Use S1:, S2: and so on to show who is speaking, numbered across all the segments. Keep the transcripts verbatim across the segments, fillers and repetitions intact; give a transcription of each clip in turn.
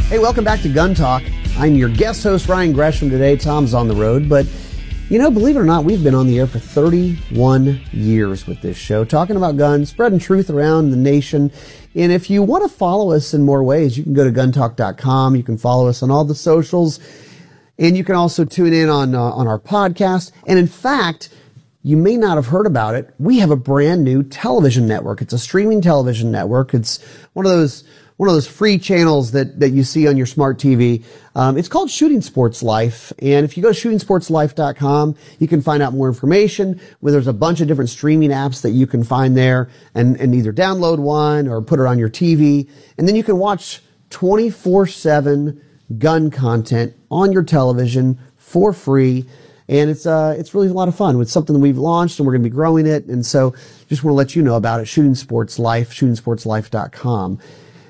S1: Hey, welcome back to Gun Talk. I'm your guest host, Ryan Gresham. Today, Tom's on the road, but you know, believe it or not, we've been on the air for thirty-one years with this show, talking about guns, spreading truth around the nation. And if you want to follow us in more ways, you can go to gun talk dot com. You can follow us on all the socials, and you can also tune in on uh, on our podcast. And in fact, you may not have heard about it. We have a brand new television network. It's a streaming television network. It's one of those one of those free channels that, that you see on your smart T V. Um, it's called Shooting Sports Life. And if you go to shooting sports life dot com, you can find out more information. Where there's a bunch of different streaming apps that you can find there and, and either download one or put it on your T V. And then you can watch twenty-four seven gun content on your television for free. And it's uh it's really a lot of fun. It's something that we've launched and we're going to be growing it. And so just want to let you know about it. Shooting Sports Life, shooting sports life dot com.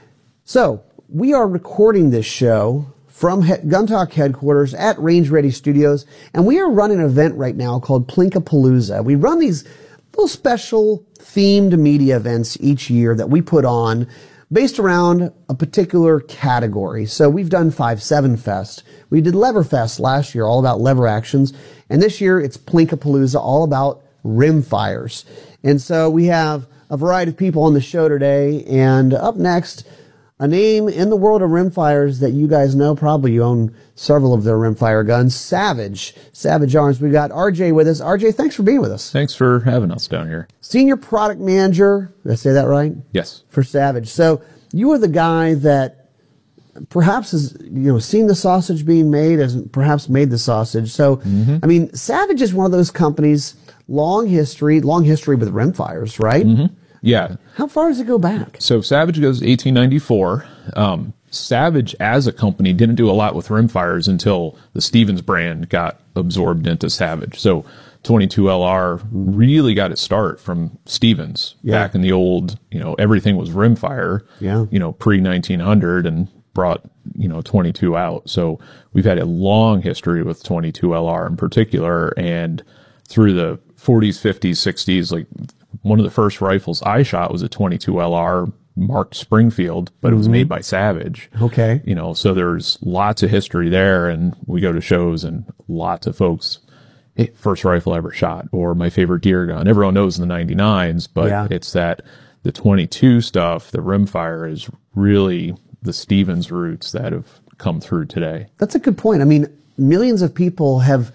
S1: So we are recording this show from he- Gun Talk headquarters at Range Ready Studios, and we are running an event right now called Plinkapalooza. We run these little special themed media events each year that we put on based around a particular category. So we've done five seven Fest. We did Leverfest last year, all about lever actions. And this year it's Plinkapalooza, all about rimfires. And so we have a variety of people on the show today. And up next, a name in the world of rimfires that you guys know. Probably you own several of their rimfire guns. Savage. Savage Arms. We've got R J with us. R J, thanks for being with us.
S2: Thanks for having us down here.
S1: Senior Product Manager. Did I say that right?
S2: Yes.
S1: For Savage. So you are the guy that perhaps has, you know, seen the sausage being made, has perhaps made the sausage. So, mm-hmm. I mean, Savage is one of those companies, long history, long history with rimfires, right?
S2: Mm-hmm. Yeah.
S1: How far does it go back?
S2: So Savage goes eighteen ninety-four. Um, Savage as a company didn't do a lot with rimfires until the Stevens brand got absorbed into Savage. So twenty-two L R really got its start from Stevens yeah. back in the old, you know, everything was rimfire, yeah. you know, pre nineteen hundred and brought, you know, twenty-two out. So we've had a long history with twenty-two L R in particular. And through the forties, fifties, sixties, like one of the first rifles I shot was a twenty-two L R marked Springfield, but mm-hmm. it was made by Savage.
S1: Okay.
S2: You know, so there's lots of history there, and we go to shows and lots of folks, hey, first rifle I ever shot, or my favorite deer gun. Everyone knows the ninety-nines, but yeah. it's that the twenty-two stuff, the rimfire is really the Stevens roots that have come through today.
S1: That's a good point. I mean, millions of people have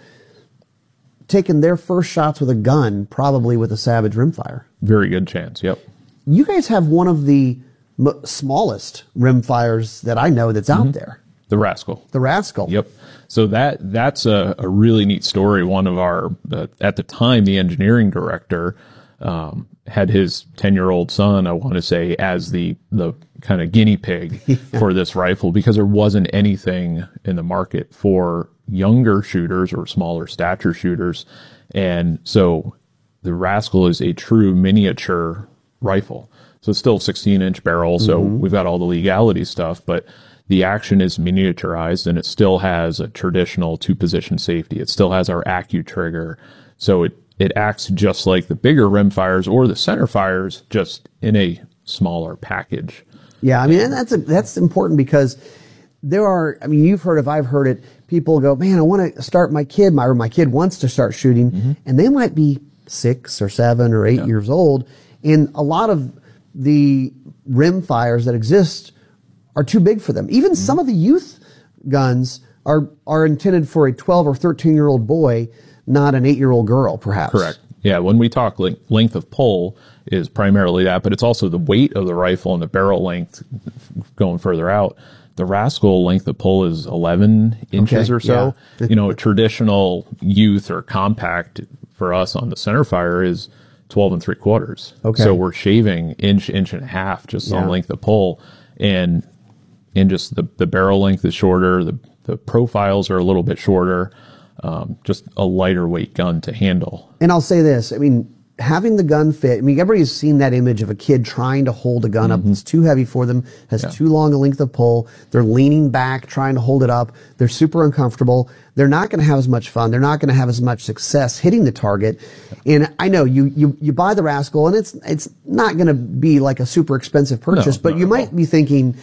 S1: taken their first shots with a gun, probably with a Savage rimfire.
S2: Very good chance, yep.
S1: You guys have one of the m- smallest rimfires that I know that's mm-hmm. out there.
S2: The Rascal.
S1: The Rascal.
S2: Yep. So that that's a, a really neat story. One of our, uh, at the time, the engineering director um, had his ten-year-old son, I want to say, as the, the kind of guinea pig yeah. for this rifle, because there wasn't anything in the market for younger shooters or smaller stature shooters. And so the Rascal is a true miniature rifle. So it's still sixteen inch barrel. So mm-hmm. we've got all the legality stuff, but the action is miniaturized and it still has a traditional two position safety. It still has our Accu trigger. So it, it acts just like the bigger rimfires or the center fires, just in a smaller package.
S1: Yeah. I mean, and that's, a, that's important because there are, I mean, you've heard it, I've heard it. People go, man, I want to start my kid, my, or my kid wants to start shooting, mm-hmm. and they might be six or seven or eight yeah. years old. And a lot of the rimfires that exist are too big for them. Even mm-hmm. some of the youth guns are, are intended for a twelve or thirteen year old boy, not an eight year old girl, perhaps.
S2: Correct. Yeah. When we talk like length of pull is primarily that, but it's also the weight of the rifle and the barrel length going further out. The Rascal length of pull is eleven inches okay, or so. Yeah. You know, a traditional youth or compact for us on the centerfire is twelve and three quarters. Okay. So we're shaving inch, inch and a half just yeah. on length of pull. And, and just the, the barrel length is shorter. The, the profiles are a little bit shorter. Um, just a lighter weight gun to handle. And
S1: I'll say this, I mean, having the gun fit, I mean, everybody's seen that image of a kid trying to hold a gun mm-hmm. up. It's too heavy for them, has yeah. too long a length of pull. They're leaning back, trying to hold it up. They're super uncomfortable. They're not going to have as much fun. They're not going to have as much success hitting the target. Yeah. And I know you, you, you buy the Rascal, and it's, it's not going to be like a super expensive purchase, no, but you might be thinking,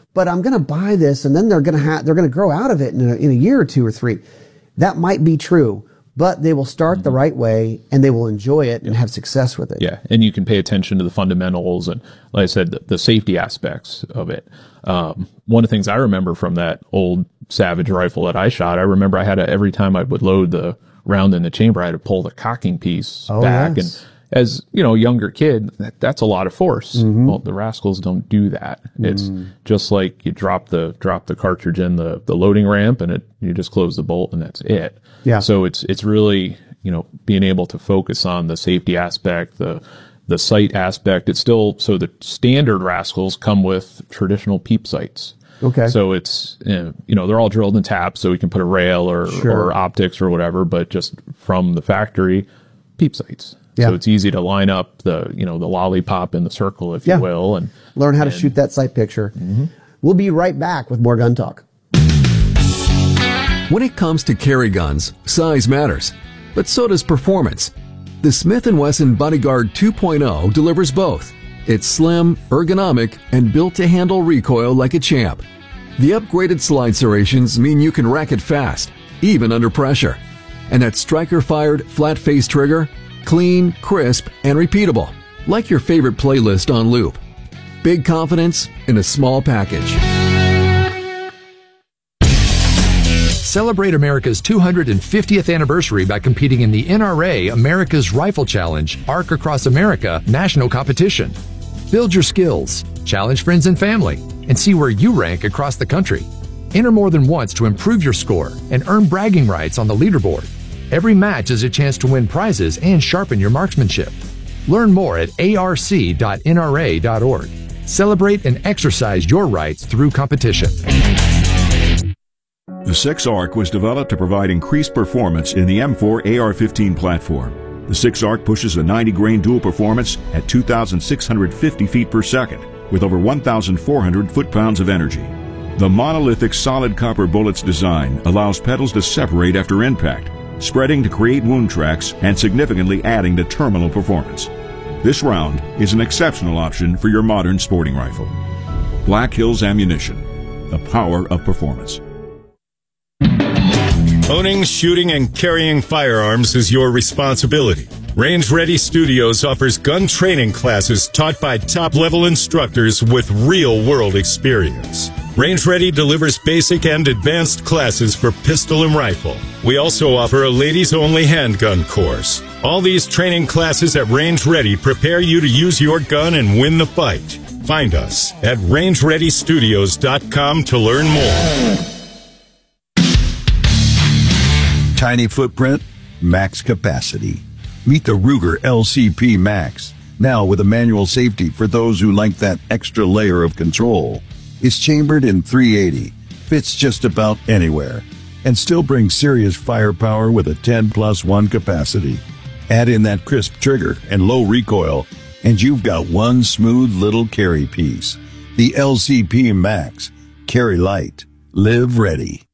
S1: but I'm going to buy this and then they're going to have, they're going to grow out of it in a, in a year or two or three. That might be true, but they will start mm-hmm. the right way and they will enjoy it and have success with it.
S2: Yeah. And you can pay attention to the fundamentals and, like I said, the, the safety aspects of it. Um, one of the things I remember from that old Savage rifle that I shot, I remember I had to, every time I would load the round in the chamber, I had to pull the cocking piece oh, back. Yes. And as, you know, a younger kid, that, that's a lot of force. Mm-hmm. Well, the Rascals don't do that. Mm. It's just like you drop the, drop the cartridge in the, the loading ramp and it, you just close the bolt and that's it.
S1: Yeah.
S2: So it's, it's really, you know, being able to focus on the safety aspect, the, the sight aspect. It's still, so the standard Rascals come with traditional peep sights.
S1: Okay.
S2: So it's, you know, they're all drilled and tapped so we can put a rail or,
S1: sure.
S2: or optics or whatever, but just from the factory, peep sights.
S1: Yeah.
S2: So it's easy to line up the, you know, the lollipop in the circle, if
S1: yeah.
S2: you will, and
S1: learn how to
S2: and,
S1: shoot that sight picture.
S2: Mm-hmm.
S1: We'll be right back with more gun talk.
S3: When it comes to carry guns, size matters, but so does performance. The Smith and Wesson Bodyguard two point oh delivers both. It's slim, ergonomic, and built to handle recoil like a champ. The upgraded slide serrations mean you can rack it fast, even under pressure. And that striker-fired, flat-face trigger, clean, crisp, and repeatable, like your favorite playlist on loop. Big confidence in a small package.
S4: Celebrate America's two hundred fiftieth anniversary by competing in the N R A America's Rifle Challenge Arc Across America national competition. Build your skills, challenge friends and family, and see where you rank across the country. Enter more than once to improve your score and earn bragging rights on the leaderboard. Every match is a chance to win prizes and sharpen your marksmanship. Learn more at A R C dot N R A dot org. Celebrate and exercise your rights through competition.
S5: The six ARC was developed to provide increased performance in the M four A R fifteen platform. The six ARC pushes a ninety grain dual performance at two thousand six hundred fifty feet per second with over one thousand four hundred foot-pounds of energy. The monolithic solid copper bullet's design allows petals to separate after impact, spreading to create wound tracks and significantly adding to terminal performance. This round is an exceptional option for your modern sporting rifle. Black Hills Ammunition, the power of performance.
S6: Owning, shooting, and carrying firearms is your responsibility. Range Ready Studios offers gun training classes taught by top-level instructors with real-world experience. Range Ready delivers basic and advanced classes for pistol and rifle. We also offer a ladies-only handgun course. All these training classes at Range Ready prepare you to use your gun and win the fight. Find us at range ready studios dot com to learn more.
S7: Tiny footprint, max capacity. Meet the Ruger L C P Max, now with a manual safety for those who like that extra layer of control. It's chambered in three eighty, fits just about anywhere, and still brings serious firepower with a ten plus one capacity. Add in that crisp trigger and low recoil, and you've got one smooth little carry piece. The L C P Max. Carry light. Live ready.